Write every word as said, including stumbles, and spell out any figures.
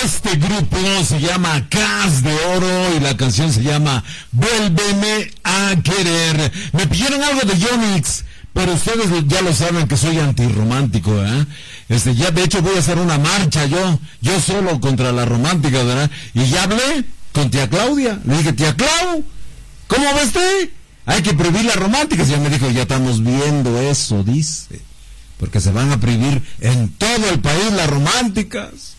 Este grupo se llama Cas de Oro y la canción se llama Vuélveme a querer. Me pidieron algo de Yonix, pero ustedes ya lo saben que soy antirromántico, ¿verdad? Este, ya de hecho voy a hacer una marcha yo, yo solo contra la romántica, ¿verdad? Y ya hablé con tía Claudia, le dije, tía Clau, ¿cómo ves usted? Hay que prohibir las románticas. Y ella me dijo, ya estamos viendo eso, dice, porque se van a prohibir en todo el país las románticas.